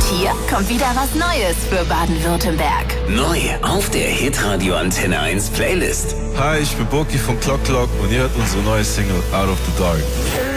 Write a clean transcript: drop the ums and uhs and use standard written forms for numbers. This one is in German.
hier kommt wieder was Neues für Baden-Württemberg. Neu auf der Hitradio Antenne 1 Playlist. Hi, ich bin Boki von Clock Clock und ihr hört unsere neue Single Out of the Dark.